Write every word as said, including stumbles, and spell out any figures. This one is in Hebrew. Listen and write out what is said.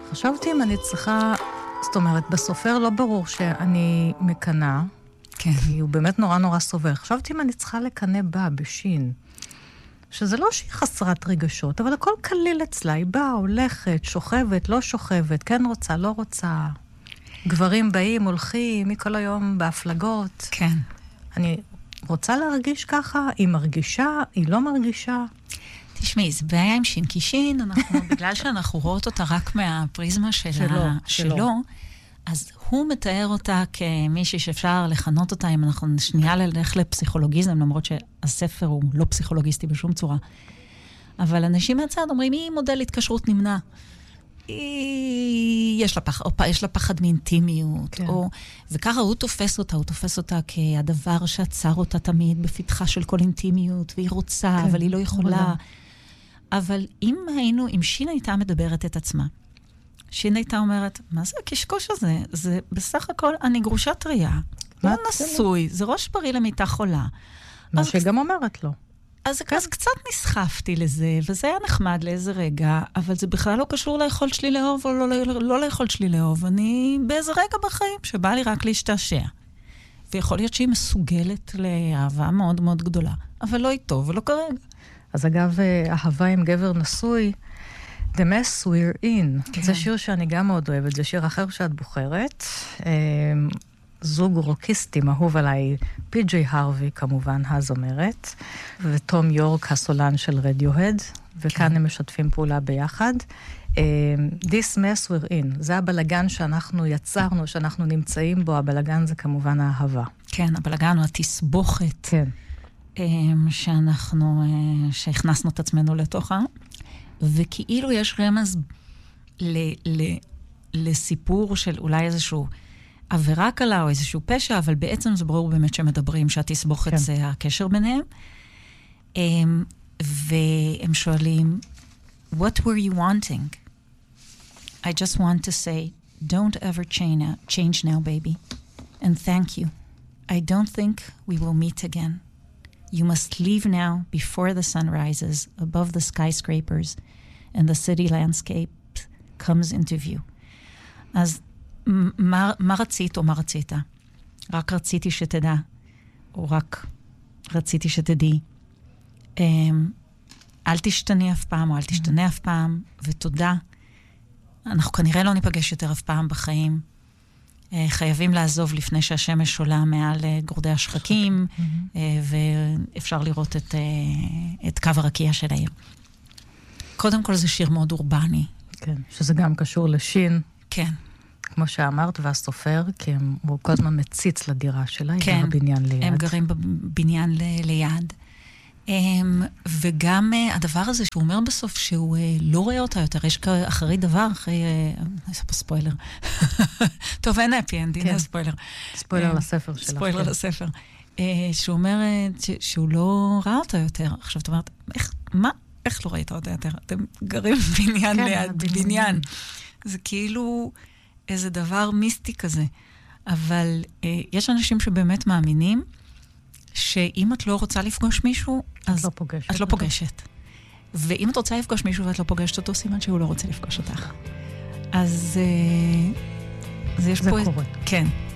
חשבתי אם אני צריכה, זאת אומרת, בסופר לא ברור שאני מקנה, כן. כי הוא באמת נורא נורא סובר. חשבתי אם אני צריכה לקנה בה בשין, שזה לא שהיא חסרת רגשות, אבל הכל קליל אצלה, היא באה, הולכת, שוכבת, לא שוכבת, כן רוצה, לא רוצה. גברים באים, הולכים, מכל היום בהפלגות. כן. אני רוצה להרגיש ככה, היא מרגישה, היא לא מרגישה. תשמעי, זה בעיה עם שין, כי שין, אנחנו, בגלל שאנחנו רואות אותה רק מהפריזמה של שלו, ה... שלו. שלו, אז הוא מתאר אותה כמישהי שאפשר לכנות אותה, אם אנחנו שנייה ללך לפסיכולוגיזם, למרות שהספר הוא לא פסיכולוגיסטי בשום צורה. אבל אנשים מהצד אומרים, היא מודל התקשרות נמנע. היא... יש לה פחד, או יש לה פחד מאינטימיות, כן. או... וככה הוא תופס אותה, הוא תופס אותה כהדבר שעצר אותה תמיד בפתחה של כל אינטימיות, והיא רוצה, כן, אבל היא לא יכולה. עולה. אבל אם היינו, אם שין הייתה מדברת את עצמה, שין הייתה אומרת, מה זה הקשקוש הזה? זה בסך הכל, אני גרושת טריה, לא נשוי, זה ראש בריא למיטה חולה. מה אז- שגם אומרת לו. אז, אז קצת נסחפתי לזה, וזה היה נחמד לאיזה רגע, אבל זה בכלל לא קשור ליכולת שלי לאהוב או לא, לא, לא ליכולת שלי לאהוב. אני באיזה רגע בחיים שבא לי רק להשתעשע. ויכול להיות שהיא מסוגלת לאהבה מאוד מאוד גדולה, אבל לא איתו ולא כרגע. אז אגב, אהבה עם גבר נשוי, The Mess We're In. כן. זה שיר שאני גם מאוד אוהבת, זה שיר אחר שאת בוחרת. זוג רוקיסטים, אהוב עליי, פי ג'יי הרווי כמובן, הזמרת, וטום יורק, הסולן של רדיוהד, וכאן הם משתפים פעולה ביחד. This Mess We're In, זה הבלגן שאנחנו יצרנו, שאנחנו נמצאים בו, הבלגן זה כמובן האהבה. כן, הבלגן הוא התסבוכת. כן. שאנחנו, שהכנסנו את עצמנו לתוכה, וכאילו יש רמז ל, ל, לסיפור של אולי איזשהו עבירה קלה או איזשהו פשע, אבל בעצם זה ברור באמת שמדברים שהתסבוכת כן. זה הקשר ביניהם. והם שואלים, what were you wanting? I just want to say, don't ever change, change now, baby. And thank you. I don't think we will meet again. You must leave now before the sun rises above the skyscrapers and the city landscape comes into view. אז מה, מה רצית או מה רצית? רק רציתי שתדע, או רק רציתי שתדעי. אל תשתני אף פעם, או אל תשתנה אף פעם, ותודה. אנחנו כנראה לא ניפגש יותר אף פעם בחיים. חייבים לעזוב לפני שהשמש עולה מעל גורדי השחקים, ואפשר לראות את, את קו הרקיע של העיר. קודם כל זה שיר מאוד אורבני. כן, שזה גם קשור לשין. כן. כמו שאמרת, והסופר, כי הם, הוא כל הזמן מציץ לדירה שלה, היא כן, גרה בניין ליד. הם גרים בבניין ל- ליד. Um, וגם uh, הדבר הזה שהוא אומר בסוף שהוא uh, לא רואה אותה יותר, יש אחרי דבר, אחרי... Uh, זה פה ספוילר. טוב, אין אפי אנד, הנה ספוילר. ספוילר לספר שלך. ספוילר לספר. Uh, שהוא אומר uh, ש- שהוא לא ראה אותה יותר. עכשיו, את אומרת, איך, מה? איך לא ראית אותה יותר? אתם גרים בבניין כן, ליד, בבניין. בבניין. זה כאילו איזה דבר מיסטי כזה. אבל uh, יש אנשים שבאמת מאמינים, שאם את לא רוצה לפגוש מישהו, אז לא פוגשת. את לא פוגשת. ואם את רוצה לפגוש מישהו ואת לא פוגשת אותו, סימן שהוא לא רוצה לפגוש אותך. אז, אז יש זה פה... קורה. כן.